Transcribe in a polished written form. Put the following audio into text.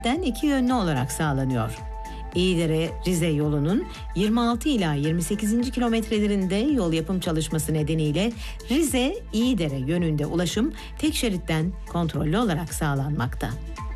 iki yönlü olarak sağlanıyor. İyidere-Rize yolunun 26 ila 28. kilometrelerinde yol yapım çalışması nedeniyle Rize-İyidere yönünde ulaşım tek şeritten kontrollü olarak sağlanmakta.